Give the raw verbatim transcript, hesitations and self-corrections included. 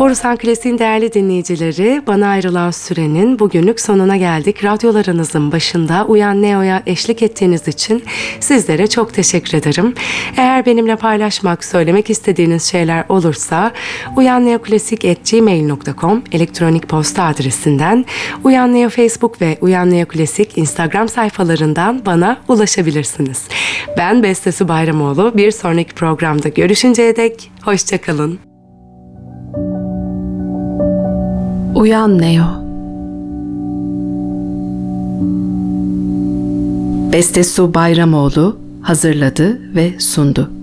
Borusan Klasik'in değerli dinleyicileri, bana ayrılan sürenin bugünlük sonuna geldik. Radyolarınızın başında Uyan Neo'ya eşlik ettiğiniz için sizlere çok teşekkür ederim. Eğer benimle paylaşmak, söylemek istediğiniz şeyler olursa uyanneoklasik at gmail nokta com elektronik posta adresinden, Uyan Neo Facebook ve Uyan Neo Klasik Instagram sayfalarından bana ulaşabilirsiniz. Ben Beste Su Bayramoğlu. Bir sonraki programda görüşünceye dek hoşça kalın. Uyan Neo. Beste Su Bayramoğlu hazırladı ve sundu.